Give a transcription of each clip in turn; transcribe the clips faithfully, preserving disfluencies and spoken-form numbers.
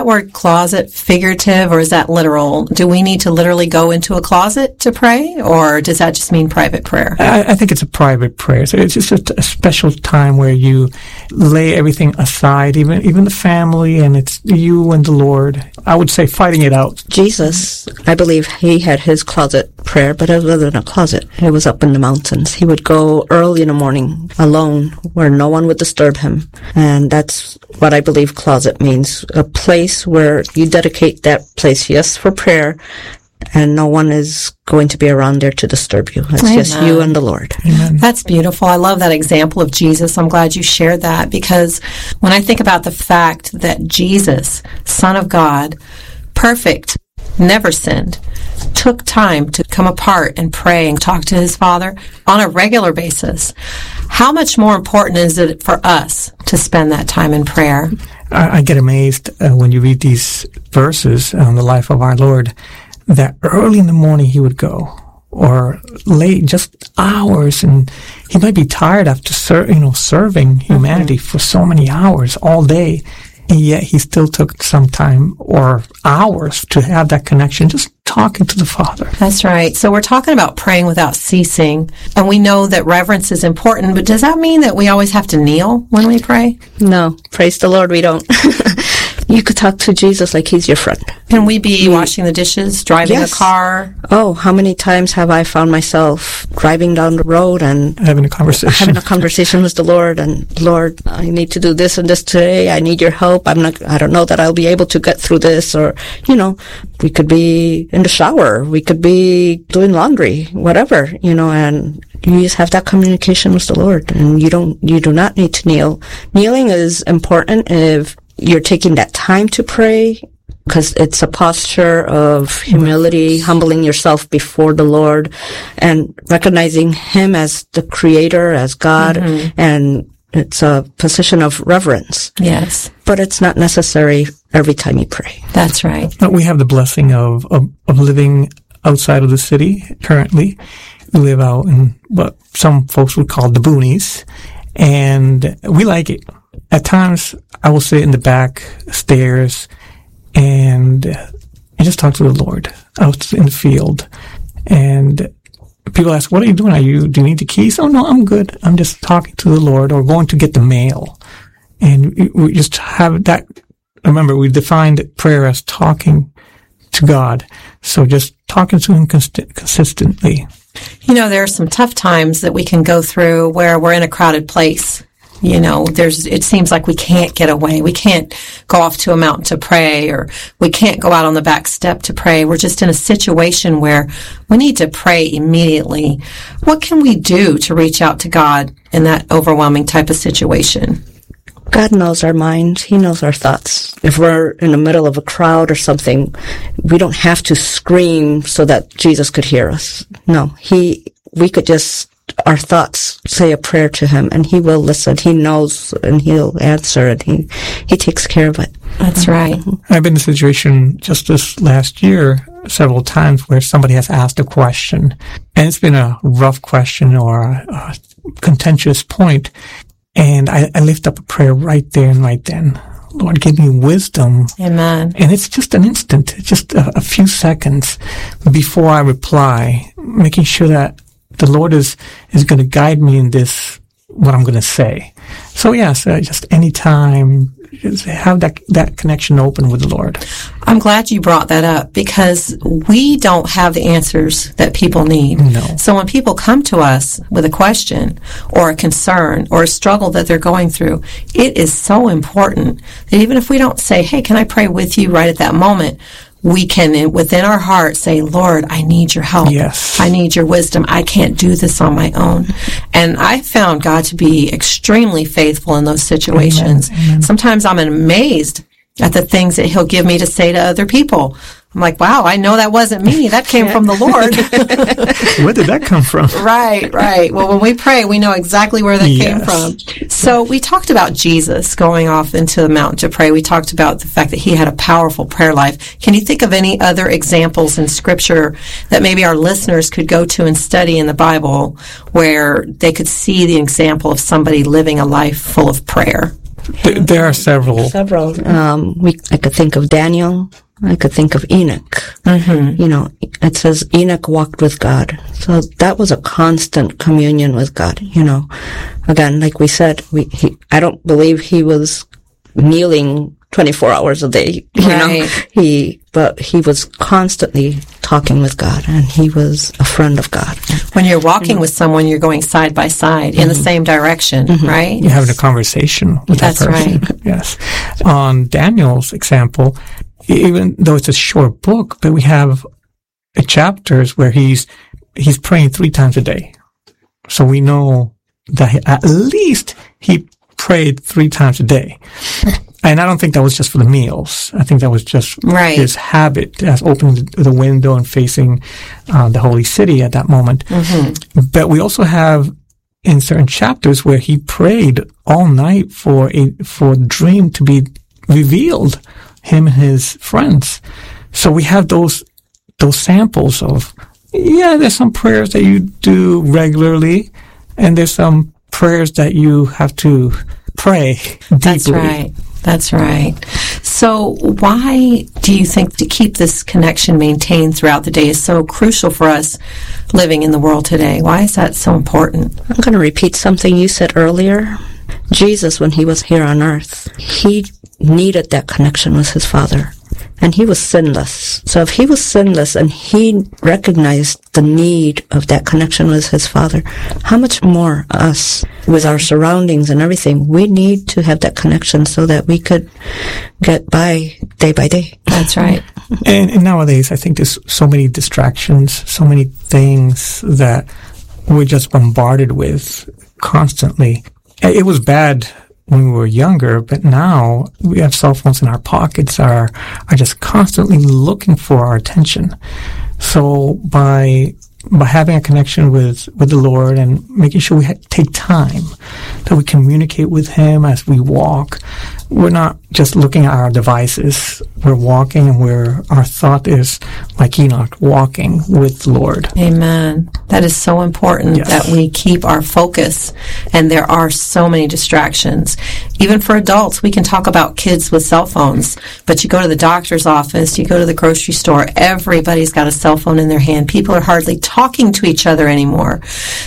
that word closet figurative or is that literal? Do we need to literally go into a closet to pray, or does that just mean private prayer? I, I think it's a private prayer. So it's just a, a special time where you lay everything aside, even even the family, and it's you and the Lord. I would say fighting it out. Jesus, I believe he had his closet prayer, but it wasn't a closet. It was up in the mountains. He would go early in the morning alone where no one would disturb him. And that's what I believe closet means. A place where you dedicate that place, yes, for prayer, and no one is going to be around there to disturb you. It's Amen. Just you and the Lord. Amen. That's beautiful. I love that example of Jesus. I'm glad you shared that, because when I think about the fact that Jesus, Son of God, perfect, never sinned, took time to come apart and pray and talk to his Father on a regular basis, how much more important is it for us to spend that time in prayer? I, I get amazed uh, when you read these verses on the life of our Lord, that early in the morning he would go, or late, just hours, and he might be tired after ser- you know serving humanity mm-hmm. for so many hours all day, and yet he still took some time or hours to have that connection, just talking to the Father. That's right. So we're talking about praying without ceasing, and we know that reverence is important, but does that mean that we always have to kneel when we pray? No. Praise the Lord, we don't. You could talk to Jesus like he's your friend. Can we be mm. washing the dishes, driving yes. a car? Oh, how many times have I found myself driving down the road and having a conversation, having a conversation with the Lord, and Lord, I need to do this and this today. I need your help. I'm not, I don't know that I'll be able to get through this, or, you know, we could be in the shower. We could be doing laundry, whatever, you know, and you just have that communication with the Lord, and you don't, you do not need to kneel. Kneeling is important if you're taking that time to pray, because it's a posture of humility, humbling yourself before the Lord and recognizing him as the creator, as God, mm-hmm. and it's a position of reverence. Yes. But it's not necessary every time you pray. That's right. But we have the blessing of, of, of living outside of the city currently. We live out in what some folks would call the boonies, and we like it. At times, I will sit in the back stairs and, and just talk to the Lord out in the field. And people ask, what are you doing? Are you, do you need the keys? Oh, no, I'm good. I'm just talking to the Lord, or going to get the mail. And we just have that. Remember, we defined prayer as talking to God. So just talking to him const- consistently. You know, there are some tough times that we can go through where we're in a crowded place. You know, there's, it seems like we can't get away. We can't go off to a mountain to pray, or we can't go out on the back step to pray. We're just in a situation where we need to pray immediately. What can we do to reach out to God in that overwhelming type of situation? God knows our minds. He knows our thoughts. If we're in the middle of a crowd or something, we don't have to scream so that Jesus could hear us. No, he, we could just, our thoughts, say a prayer to him, and he will listen. He knows, and he'll answer, and he, he takes care of it. That's right. I've been in a situation just this last year several times where somebody has asked a question, and it's been a rough question or a, a contentious point, and I, I lift up a prayer right there and right then. Lord, give me wisdom. Amen. And it's just an instant, just a, a few seconds before I reply, making sure that the Lord is, is going to guide me in this, what I'm going to say. So yes, uh, just any time, just have that, that connection open with the Lord. I'm glad you brought that up, because we don't have the answers that people need. No. So when people come to us with a question or a concern or a struggle that they're going through, it is so important that even if we don't say, hey, can I pray with you right at that moment, we can, within our heart, say, Lord, I need your help. Yes. I need your wisdom. I can't do this on my own. And I found God to be extremely faithful in those situations. Amen. Amen. Sometimes I'm amazed at the things that he'll give me to say to other people. I'm like, wow, I know that wasn't me. That came from the Lord. Where did that come from? Right, right. Well, when we pray, we know exactly where that yes. came from. So we talked about Jesus going off into the mountain to pray. We talked about the fact that he had a powerful prayer life. Can you think of any other examples in Scripture that maybe our listeners could go to and study in the Bible where they could see the example of somebody living a life full of prayer? Th- there are several. Several. Um, we, I could think of Daniel. I could think of Enoch. Mm-hmm. You know, it says Enoch walked with God. So that was a constant communion with God, you know. Again, like we said, we, he, I don't believe he was kneeling twenty-four hours a day, you right. know. He, but he was constantly talking with God, and he was a friend of God. When you're walking you know. with someone, you're going side by side mm-hmm. in the same direction, mm-hmm. right? You're having a conversation with That's that person. Right. Yes. On Daniel's example, even though it's a short book, but we have chapters where he's he's praying three times a day. So we know that he, at least he prayed three times a day. And I don't think that was just for the meals. I think that was just right. his habit as opening the window and facing uh, the holy city at that moment. Mm-hmm. But we also have in certain chapters where he prayed all night for a for the dream to be revealed, him and his friends. So we have those those samples of, yeah, there's some prayers that you do regularly, and there's some prayers that you have to pray deeply. That's right. That's right. So why do you think to keep this connection maintained throughout the day is so crucial for us living in the world today? Why is that so important? I'm going to repeat something you said earlier. Jesus, when he was here on earth, he needed that connection with his Father. And he was sinless. So if he was sinless and he recognized the need of that connection with his Father, how much more us, with our surroundings and everything, we need to have that connection so that we could get by day by day. That's right. And, and nowadays, I think there's so many distractions, so many things that we're just bombarded with constantly. It was bad when we were younger, but now we have cell phones in our pockets are are just constantly looking for our attention. So by by having a connection with, with the Lord and making sure we ha- take time that we communicate with Him as we walk, we're not just looking at our devices. We're walking, and we're our thought is like Enoch, walking with the Lord. Amen. That is so important Yes. that we keep our focus. And there are so many distractions. Even for adults, we can talk about kids with cell phones, but you go to the doctor's office, you go to the grocery store, everybody's got a cell phone in their hand. People are hardly talking to each other anymore.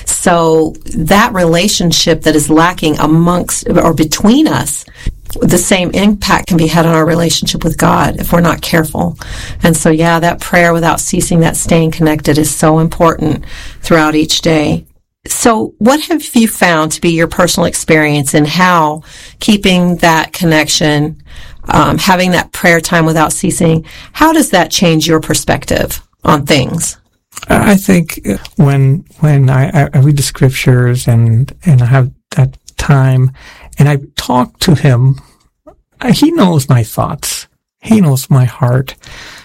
So that relationship that is lacking amongst or between us, the same impact can be had on our relationship with God if we're not careful. And so, yeah, that prayer without ceasing, that staying connected is so important throughout each day. So what have you found to be your personal experience in how keeping that connection, um, having that prayer time without ceasing, how does that change your perspective on things? I think when when I, I read the scriptures and, and I have that time and I talk to Him, He knows my thoughts. He knows my heart.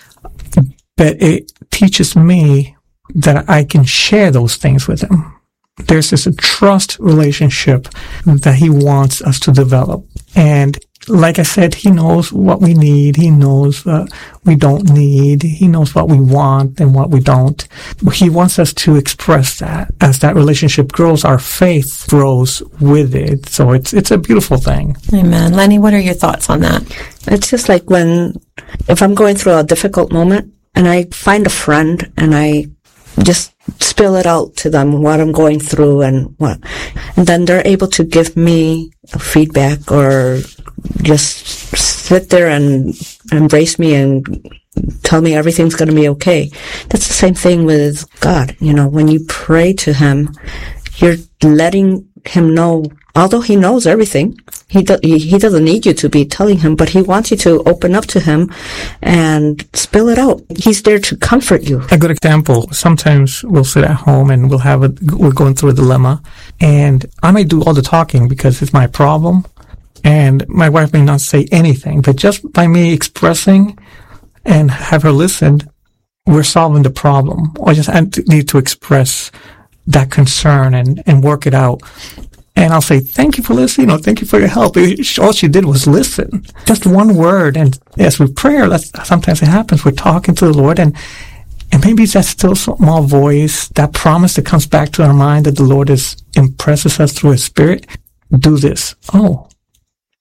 But it teaches me that I can share those things with Him. There's this a trust relationship that He wants us to develop. And like I said, He knows what we need. He knows what we don't need. He knows what we want and what we don't. He wants us to express that. As that relationship grows, our faith grows with it. So it's it's a beautiful thing. Amen. Lenny, what are your thoughts on that? It's just like when, if I'm going through a difficult moment and I find a friend and I just spill it out to them what I'm going through and what, and then they're able to give me a feedback or just sit there and embrace me and tell me everything's going to be okay. That's the same thing with God. You know, when you pray to Him, you're letting Him know, although He knows everything, He, do, he, he doesn't need you to be telling Him, but He wants you to open up to Him and spill it out. He's there to comfort you. A good example, sometimes we'll sit at home and we'll have a, we're going through a dilemma, and I may do all the talking because it's my problem, and my wife may not say anything, but just by me expressing and have her listen, we're solving the problem. Or just I need to express that concern and, and work it out. And I'll say, thank you for listening, or thank you for your help. All she did was listen. Just one word. And as with prayer, that's, sometimes it happens. We're talking to the Lord, and and maybe it's that still small voice, that promise that comes back to our mind that the Lord is impresses us through His Spirit. Do this. Oh,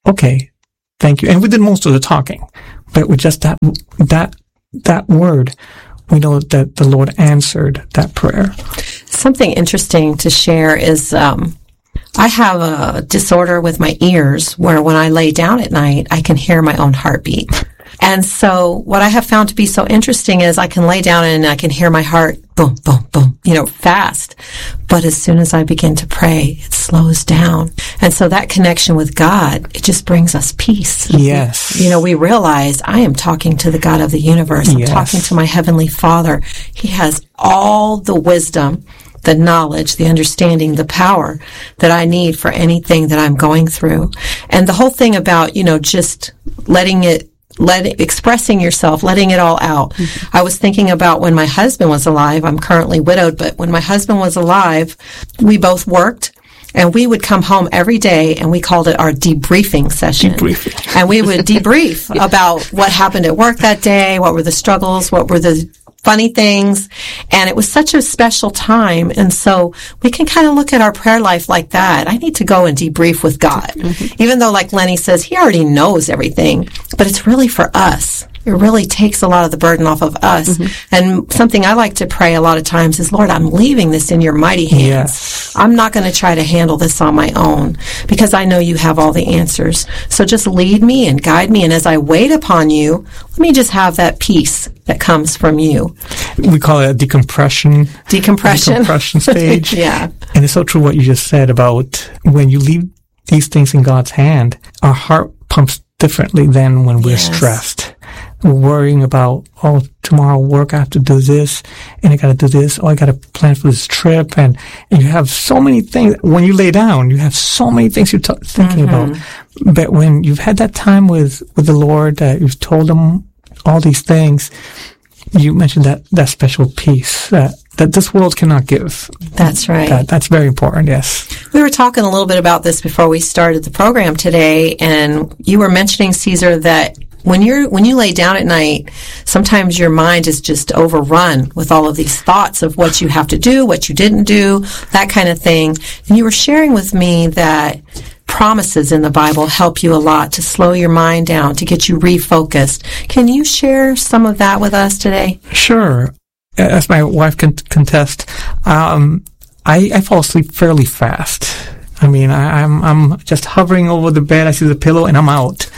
okay, thank you. And we did most of the talking, but with just that, that, that word, we know that the Lord answered that prayer. Something interesting to share is, um, I have a disorder with my ears where when I lay down at night, I can hear my own heartbeat. And so what I have found to be so interesting is I can lay down and I can hear my heart boom, boom, boom, you know, fast. But as soon as I begin to pray, it slows down. And so that connection with God, it just brings us peace. Yes. You know, we realize I am talking to the God of the universe. I'm yes. talking to my Heavenly Father. He has all the wisdom, the knowledge, the understanding, the power that I need for anything that I'm going through. And the whole thing about, you know, just letting it Let it, expressing yourself, letting it all out. Mm-hmm. I was thinking about when my husband was alive. I'm currently widowed, but when my husband was alive, we both worked, and we would come home every day, and we called it our debriefing session. Debriefing. And we would debrief yeah. about what happened at work that day, what were the struggles, what were the funny things. And it was such a special time. And so we can kind of look at our prayer life like that. I need to go and debrief with God. Mm-hmm. Even though, like Lenny says, he already knows everything, but it's really for us. It really takes a lot of the burden off of us. Mm-hmm. And something I like to pray a lot of times is, Lord, I'm leaving this in your mighty hands. Yes. I'm not going to try to handle this on my own because I know you have all the answers. So just lead me and guide me. And as I wait upon you, let me just have that peace that comes from you. We call it a decompression. Decompression. Decompression stage. Yeah. And it's so true what you just said about when you leave these things in God's hand, our heart pumps differently than when we're yes. stressed. We're worrying about, oh, tomorrow work, I have to do this, and I got to do this, oh, I got to plan for this trip, and, and you have so many things. When you lay down, you have so many things you're t- thinking mm-hmm. about. But when you've had that time with, with the Lord, that uh, you've told Him all these things, you mentioned that, that special peace that, that this world cannot give. That's right. That, that's very important, yes. We were talking a little bit about this before we started the program today, and you were mentioning, Caesar, that when you're when you lay down at night, sometimes your mind is just overrun with all of these thoughts of what you have to do, what you didn't do, that kind of thing. And you were sharing with me that promises in the Bible help you a lot to slow your mind down, to get you refocused. Can you share some of that with us today? Sure. As my wife can contest, um, I, I fall asleep fairly fast. I mean, I, I'm I'm just hovering over the bed. I see the pillow, and I'm out.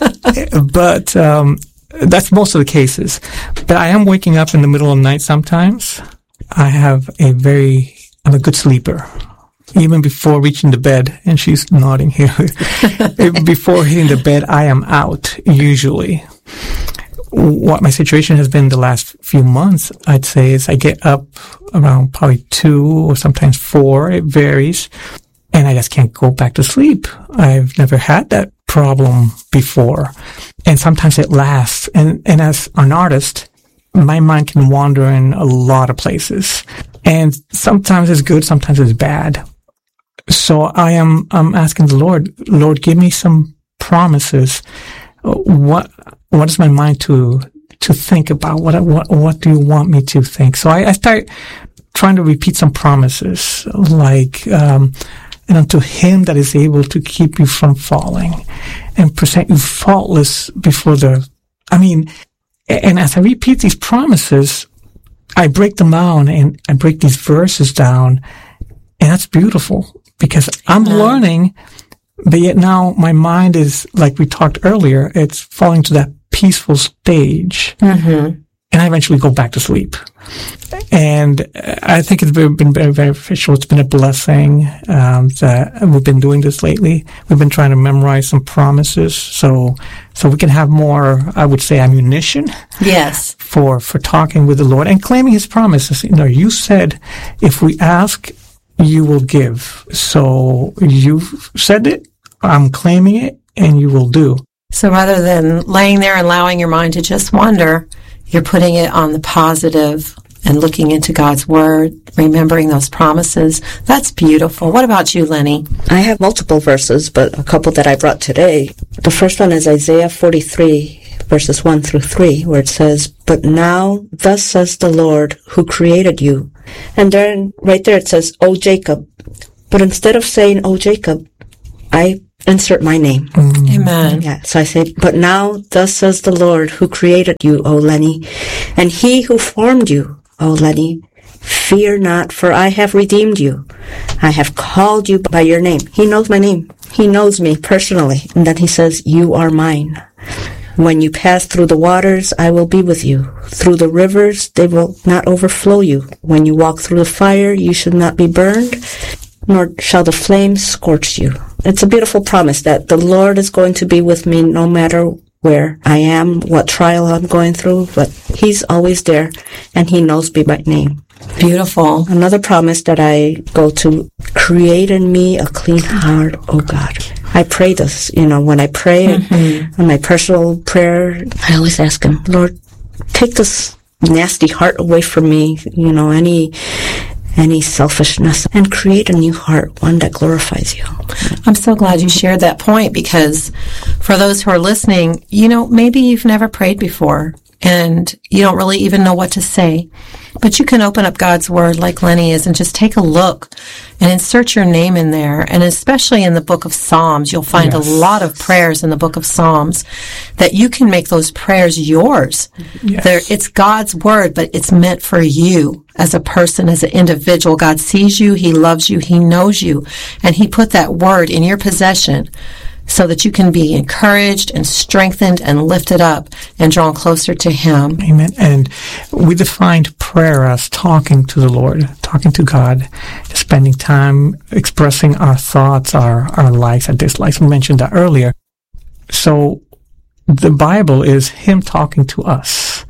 But um, that's most of the cases. But I am waking up in the middle of the night sometimes. I have a very I'm a good sleeper. Even before reaching the bed, and she's nodding here. Before hitting the bed, I am out usually. What my situation has been the last few months, I'd say, is I get up around probably two or sometimes four. It varies. And I just can't go back to sleep. I've never had that problem before. And sometimes it lasts. And, and as an artist, my mind can wander in a lot of places. And sometimes it's good, sometimes it's bad. So I am, I'm asking the Lord, Lord, give me some promises. What, what is my mind to, to think about? What, what, what do you want me to think? So I, I start trying to repeat some promises like, um, and unto Him that is able to keep you from falling and present you faultless before the, I mean, and as I repeat these promises, I break them down and I break these verses down, and that's beautiful because I'm mm-hmm. learning, but yet now my mind is, like we talked earlier, it's falling to that peaceful stage. Mm-hmm. And I eventually go back to sleep. And I think it's been very beneficial. It's been a blessing um, that we've been doing this lately. We've been trying to memorize some promises so so we can have more, I would say, ammunition. Yes. For for talking with the Lord and claiming His promises. You know, you said, if we ask, you will give. So you said it, I'm claiming it, and you will do. So rather than laying there and allowing your mind to just wander, you're putting it on the positive and looking into God's Word, remembering those promises. That's beautiful. What about you, Lenny? I have multiple verses, but a couple that I brought today. The first one is Isaiah forty-three, verses one through three, where it says, "But now, thus says the Lord, who created you." And then, right there, it says, "O Jacob." But instead of saying, "O Jacob," I insert my name. Mm. Amen. Yeah. So I say, but now thus says the Lord who created you, O Lenny, and he who formed you, O Lenny, fear not, for I have redeemed you. I have called you by your name. He knows my name. He knows me personally. And then he says, you are mine. When you pass through the waters, I will be with you. Through the rivers, they will not overflow you. When you walk through the fire, you should not be burned, nor shall the flames scorch you. It's a beautiful promise that the Lord is going to be with me no matter where I am, what trial I'm going through, but he's always there, and he knows me by name. Beautiful. Another promise that I go to, create in me a clean heart, oh God. I pray this, you know, when I pray mm-hmm. in my personal prayer, I always ask him, Lord, take this nasty heart away from me, you know, any any selfishness, and create a new heart, one that glorifies you. I'm so glad you shared that point, because for those who are listening, you know, maybe you've never prayed before and you don't really even know what to say, but you can open up God's Word like Lenny is and just take a look and insert your name in there. And especially in the book of Psalms, you'll find yes. a lot of prayers in the book of Psalms that you can make those prayers yours. Yes. They're, it's God's Word, but it's meant for you as a person, as an individual. God sees you, he loves you, he knows you, and he put that Word in your possession so that you can be encouraged and strengthened and lifted up and drawn closer to him. Amen. And we defined prayer as talking to the Lord, talking to God, spending time expressing our thoughts, our, our likes and dislikes. We mentioned that earlier. So the Bible is him talking to us.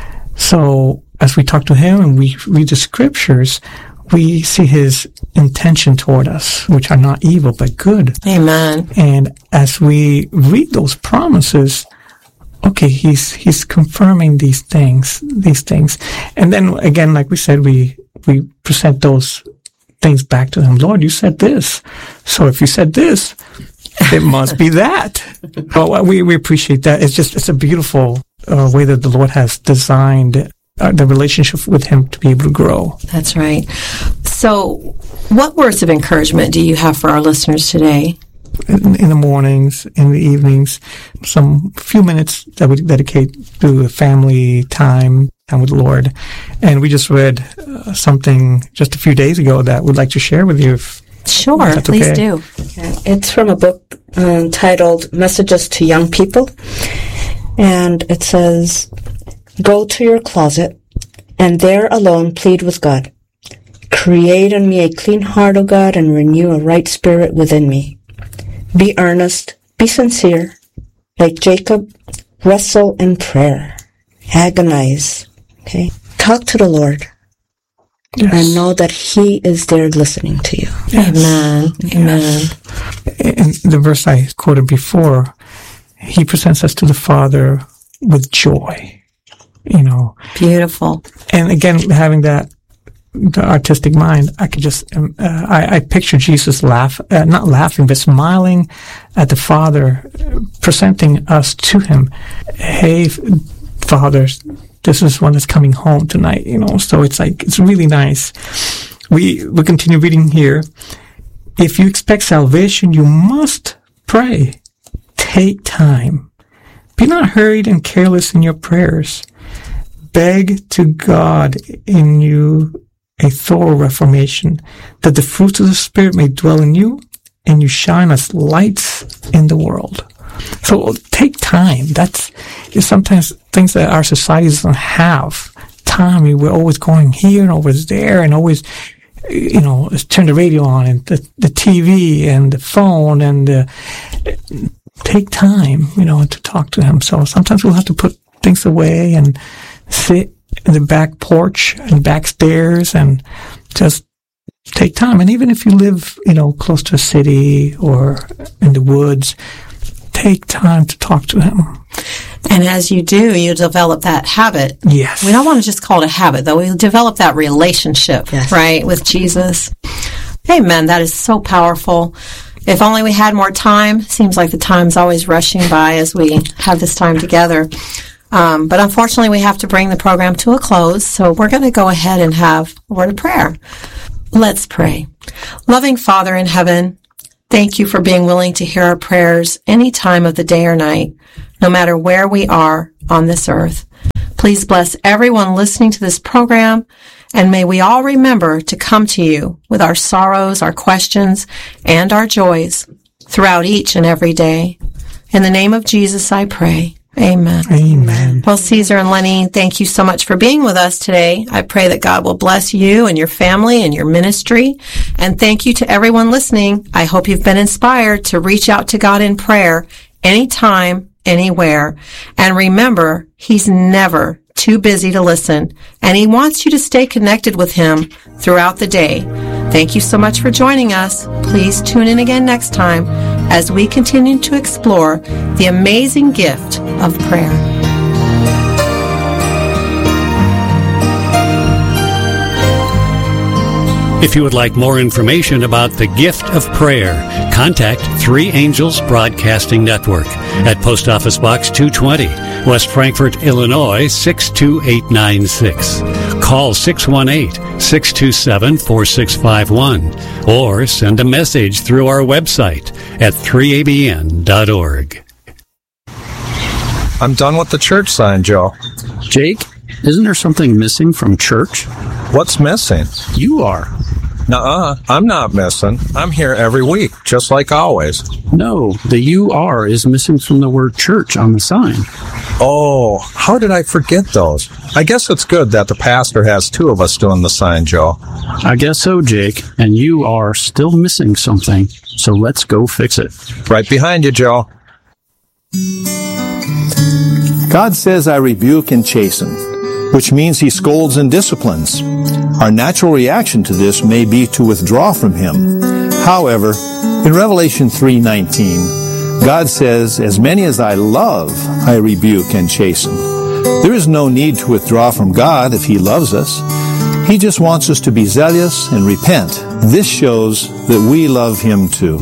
So as we talk to him and we read the scriptures, we see his intention toward us, which are not evil, but good. Amen. And as we read those promises, okay, he's, he's confirming these things, these things. And then again, like we said, we, we present those things back to him. Lord, you said this. So if you said this, it must be that. Well, we, we appreciate that. It's just, it's a beautiful uh, way that the Lord has designed Uh, the relationship with him to be able to grow. That's right. So what words of encouragement do you have for our listeners today? In, in the mornings, in the evenings, some few minutes that we dedicate to family time, time with the Lord. And we just read uh, something just a few days ago that we'd like to share with you. If, sure, if please okay. do. Okay. It's from a book uh, titled Messages to Young People. And it says, go to your closet, and there alone plead with God. Create in me a clean heart, O God, and renew a right spirit within me. Be earnest, be sincere. Like Jacob, wrestle in prayer. Agonize. Okay? Talk to the Lord. Yes. And know that he is there listening to you. Yes. Amen. Amen. In the verse I quoted before, he presents us to the Father with joy. You know, beautiful. And again, having that the artistic mind, I could just um, uh, I, I picture Jesus laugh, uh, not laughing, but smiling at the Father, uh, presenting us to him. Hey, Father, this is one that's coming home tonight. You know, so it's like it's really nice. We we continue reading here. If you expect salvation, you must pray. Take time. Be not hurried and careless in your prayers. Beg to God in you a thorough reformation, that the fruits of the Spirit may dwell in you, and you shine as lights in the world. So take time. That's is sometimes things that our society doesn't have. Time. We're always going here and always there, and always, you know, turn the radio on and the, the T V and the phone and uh, take time, you know, to talk to him. So sometimes we'll have to put things away and sit in the back porch and back stairs and just take time. And even if you live, you know, close to a city or in the woods, take time to talk to him. And as you do, you develop that habit. Yes. We don't want to just call it a habit, though. We develop that relationship, yes. right, with Jesus. Amen. That is so powerful. If only we had more time. Seems like the time's always rushing by as we have this time together. Um, but unfortunately, we have to bring the program to a close, so we're going to go ahead and have a word of prayer. Let's pray. Loving Father in heaven, Thank you for being willing to hear our prayers any time of the day or night, no matter where we are on this earth. Please bless everyone listening to this program, and may we all remember to come to you with our sorrows, our questions, and our joys throughout each and every day. In the name of Jesus, I pray. Amen. Amen. Well, Caesar and Lenny, thank you so much for being with us today. I pray that God will bless you and your family and your ministry. And thank you to everyone listening. I hope you've been inspired to reach out to God in prayer anytime, anywhere. And remember, He's never too busy to listen, and He wants you to stay connected with Him throughout the day. Thank you so much for joining us. Please tune in again next time as we continue to explore the amazing gift of prayer. If you would like more information about the gift of prayer, contact Three Angels Broadcasting Network at Post Office Box two twenty, West Frankfort, Illinois six two eight nine six. Call six one eight, six two seven, four six five one or send a message through our website at three a b n dot org. I'm done with the church sign, Joe. Jake, isn't there something missing from church? What's missing? You are. Nuh-uh, I'm not missing. I'm here every week, just like always. No, the you are is missing from the word church on the sign. Oh, how did I forget those? I guess it's good that the pastor has two of us doing the sign, Joe. I guess so, Jake. And you are still missing something, so let's go fix it. Right behind you, Joe. God says, I rebuke and chasten, which means He scolds and disciplines. Our natural reaction to this may be to withdraw from Him. However, in Revelation three nineteen, God says, as many as I love, I rebuke and chasten. There is no need to withdraw from God if He loves us. He just wants us to be zealous and repent. This shows that we love Him too.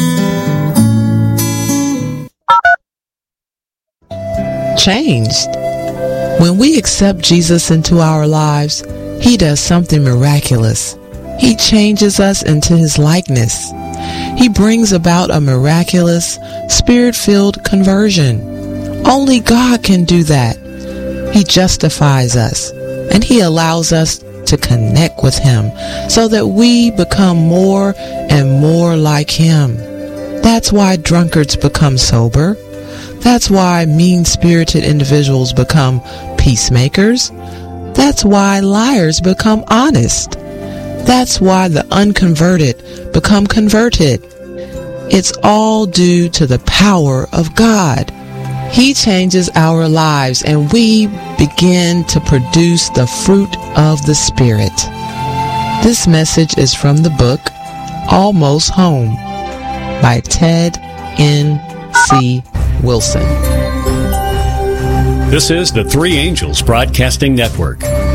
Changed. When we accept Jesus into our lives, He does something miraculous. He changes us into His likeness. He brings about a miraculous, Spirit-filled conversion. Only God can do that. He justifies us, and He allows us to connect with Him so that we become more and more like Him. That's why drunkards become sober. That's why mean-spirited individuals become peacemakers. That's why liars become honest. That's why the unconverted become converted. It's all due to the power of God. He changes our lives, and we begin to produce the fruit of the Spirit. This message is from the book Almost Home by Ted N. C. Wilson. This is the Three Angels Broadcasting Network.